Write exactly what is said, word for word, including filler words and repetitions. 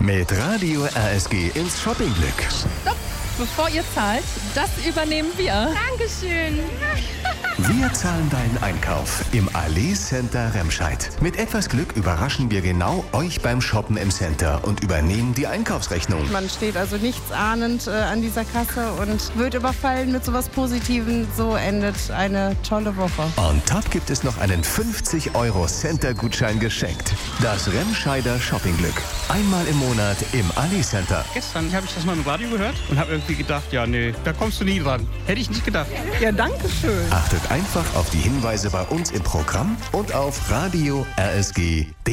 Mit Radio R S G ins Shoppingglück. Stopp! Bevor ihr zahlt, das übernehmen wir. Dankeschön. Wir zahlen deinen Einkauf im Allee Center Remscheid. Mit etwas Glück überraschen wir genau euch beim Shoppen im Center und übernehmen die Einkaufsrechnung. Man steht also nichts ahnend äh, an dieser Kasse und wird überfallen mit sowas Positivem. So endet eine tolle Woche. On top gibt es noch einen fünfzig Euro Center-Gutschein geschenkt. Das Remscheider Shoppingglück. Einmal im Monat im Allee Center. Gestern habe ich das mal im Radio gehört und habe irgendwie gedacht, ja, nee, da kommst du nie dran. Hätte ich nicht gedacht. Ja, danke schön. Achtet einfach auf die Hinweise bei uns im Programm und auf Radio R S G.